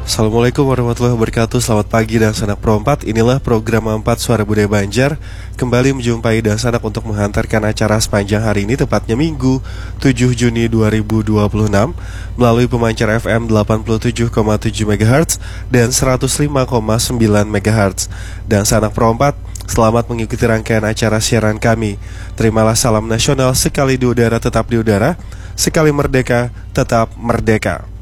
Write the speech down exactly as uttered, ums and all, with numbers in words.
Assalamualaikum warahmatullahi wabarakatuh. Selamat pagi dan sanak Pro empat. Inilah program empat Suara Budaya Banjar. Kembali menjumpai dan sanak untuk menghantarkan acara sepanjang hari ini, tepatnya Minggu tujuh Juni dua ribu dua puluh enam, melalui pemancar F M delapan puluh tujuh koma tujuh megahertz dan seratus lima koma sembilan megahertz. Dan sanak Pro empat, selamat mengikuti rangkaian acara siaran kami. Terimalah salam nasional, sekali di udara tetap di udara, sekali merdeka tetap merdeka.